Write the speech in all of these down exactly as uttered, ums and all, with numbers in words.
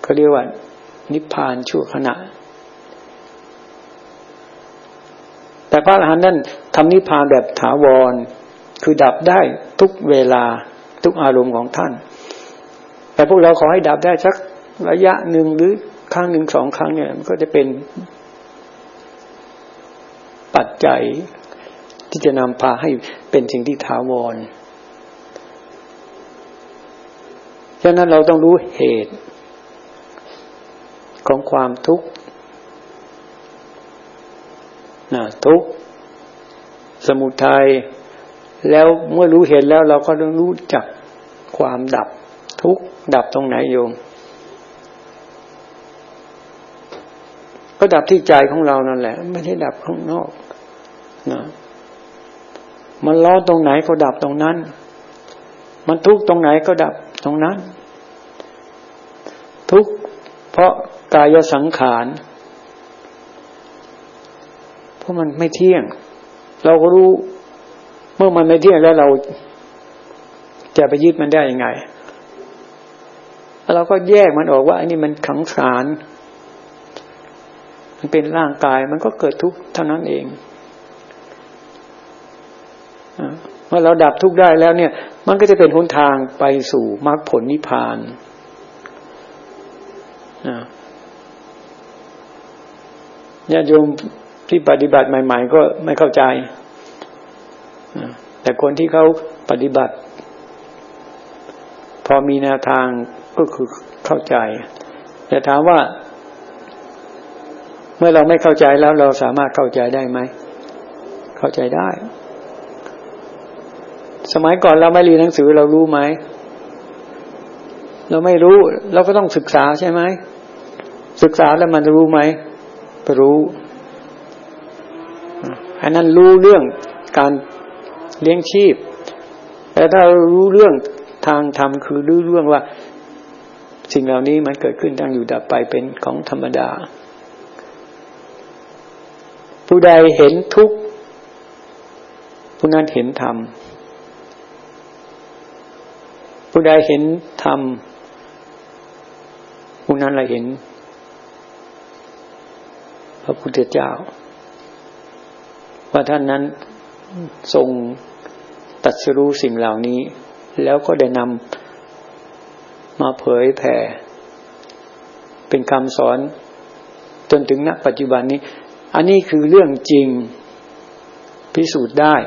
เขาเรียกว่านิพพานชั่วขณะแต่พระอรหันต์นั้นทำนิพพานแบบถาวรคือดับได้ทุกเวลาทุกอารมณ์ของท่านแต่พวกเราขอให้ดับได้สักระยะหนึ่งหรือครั้งหนึ่งสองครั้งเนี่ยมันก็จะเป็นปัจจัยที่จะนำพาให้เป็นสิ่งที่ถาวรฉะนั้นเราต้องรู้เหตุของความทุกข์นะทุกข์สมุทัยแล้วเมื่อรู้เหตุแล้วเราก็ต้องรู้จักความดับทุกข์ดับตรงไหนโยมก็ดับที่ใจของเรานั่นแหละไม่ใช่ดับข้างนอกนะมันร้อนตรงไหนก็ดับตรงนั้นมันทุกข์ตรงไหนก็ดับตรงนั้นทุกข์เพราะกายสังขารเพราะมันไม่เที่ยงเราก็รู้เมื่อมันไม่เที่ยงแล้วเราจะไปยึดมันได้ยังไงเราก็แยกมันออกว่าอันนี้มันขังสารมันเป็นร่างกายมันก็เกิดทุกข์เท่านั้นเองเมื่อเราดับทุกข์ได้แล้วเนี่ยมันก็จะเป็นหนทางไปสู่มรรคผลนิพพานญาติโยมที่ปฏิบัติใหม่ๆก็ไม่เข้าใจแต่คนที่เขาปฏิบัติพอมีแนวทางก็คือเข้าใจแต่ถามว่าเมื่อเราไม่เข้าใจแล้วเราสามารถเข้าใจได้ไหมเข้าใจได้สมัยก่อนเราไม่เรียนหนังสือเรารู้ไหมเราไม่รู้เราก็ต้องศึกษาใช่ไหมศึกษาแล้วมันรู้ไหมรู้อันนั้นรู้เรื่องการเลี้ยงชีพแต่ถ้ารู้เรื่องทางธรรมคือรู้เรื่องว่าสิ่งเหล่านี้มันเกิดขึ้นตั้งอยู่ดับไปเป็นของธรรมดาผู้ใดเห็นทุกข์ผู้นั้นเห็นธรรมผู้ใดเห็นธรรมผู้นั้นละเห็นพระพุทธเจ้าว่าท่านนั้นทรงตรัสรู้สิ่งเหล่านี้แล้วก็ได้นำมาเผยแผ่เป็นคำสอนจนถึงณปัจจุบันนี้อันนี้คือเรื่องจริงพิสูจน์ได้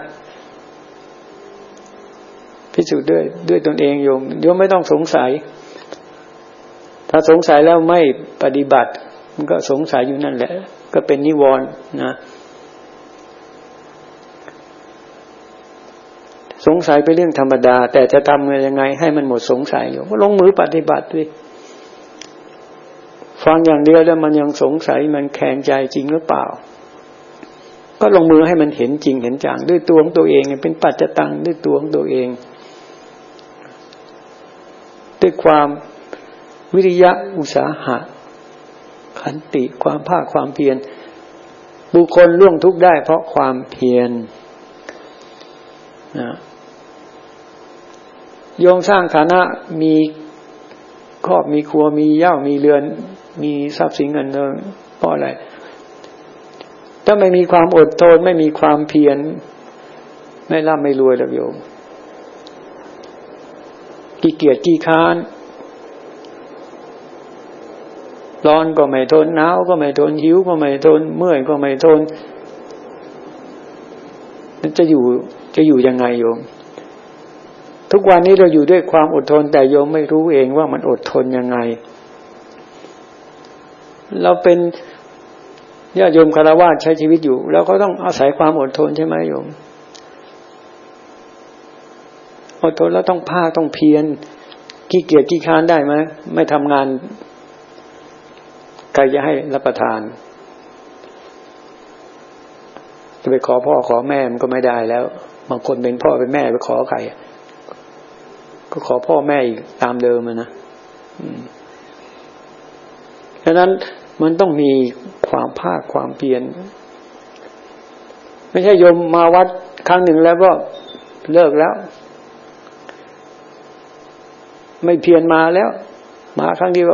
พิสูจน์ด้วยด้วยตนเองโยมโยมไม่ต้องสงสัยถ้าสงสัยแล้วไม่ปฏิบัติมันก็สงสัยอยู่นั่นแหละก็เป็นนิวรณ์นะสงสัยเป็นเรื่องธรรมดาแต่จะทำยังไงให้มันหมดสงสัยอยู่ก็ลงมือปฏิบัติดิฟังอย่างเดียวแล้วมันยังสงสัยมันแข็งใจจริงหรือเปล่าก็ลงมือให้มันเห็นจริงเห็นจังด้วยตัวของตัวเองเป็นปัจจตังด้วยตัวของตัวเองด้วยความวิริยะอุตสาหะขันติความภาคความเพียรบุคคลล่วงทุกข์ได้เพราะความเพียรนะโยมสร้างฐานะมีครอบมีครัวมีเหย้ามีเรือนมีทรัพย์สินเงินทองเพราะอะไรถ้าไม่มีความอดทนไม่มีความเพียรไม่ร่ำไม่รวยหรอกโยมขี้เกียจขี้ค้านร้อนก็ไม่ทนหนาวก็ไม่ทนหิวก็ไม่ทนเมื่อยก็ไม่ทนจะอยู่จะอยู่ยังไงโยมทุกวันนี้เราอยู่ด้วยความอดทนแต่โยมไม่รู้เองว่ามันอดทนยังไงเราเป็นญาติโยมคฤหัสถ์ใช้ชีวิตอยู่เราก็ต้องอาศัยความอดทนใช่ไหมโยมอดทนแล้วต้องภาคต้องเพียรขี้เกียจขี้ค้านได้ไหมไม่ทำงานใครจะให้รับประทานจะไปขอพ่อขอแม่มันก็ไม่ได้แล้วบางคนเป็นพ่อเป็นแม่ไปขอใครก็ขอพ่อแม่อีกตามเดิมนะฉะนั้นมันต้องมีความภาคความเพียรไม่ใช่โยมมาวัดครั้งหนึ่งแล้วก็เลิกแล้วไม่เพียรมาแล้วมาครั้งเดียว